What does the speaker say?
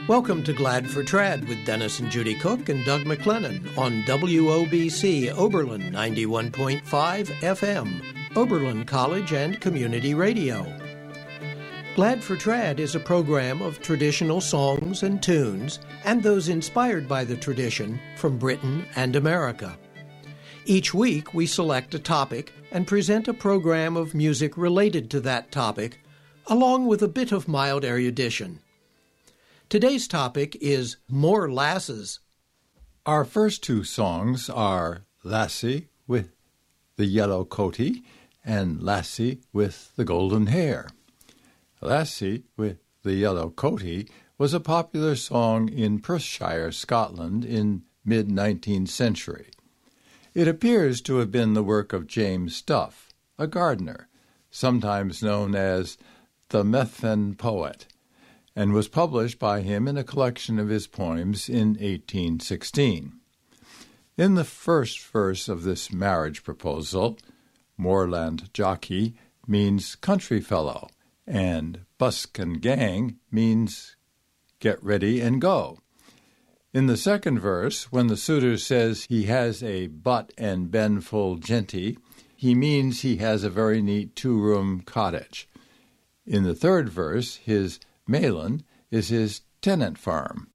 Welcome to Glad for Trad with Dennis and Judy Cook and Doug McLennan on WOBC Oberlin 91.5 FM, Oberlin College and Community Radio. Glad for Trad is a program of traditional songs and tunes and those inspired by the tradition from Britain and America. Each week we select a topic and present a program of music related to that topic, along with a bit of mild erudition. Today's topic is More Lasses. Our first two songs are Lassie with the Yellow Coatie and Lassie with the Golden Hair. Lassie with the Yellow Coatie was a popular song in Perthshire, Scotland in mid-19th century. It appears to have been the work of James Duff, a gardener, sometimes known as the Methven Poet, and was published by him in a collection of his poems in 1816. In the first verse of this marriage proposal, Moorland Jockey means country fellow, and busk and gang means get ready and go. In the second verse, when the suitor says he has a butt and ben full genty, he means he has a very neat two-room cottage. In the third verse, his Malin is his tenant farm.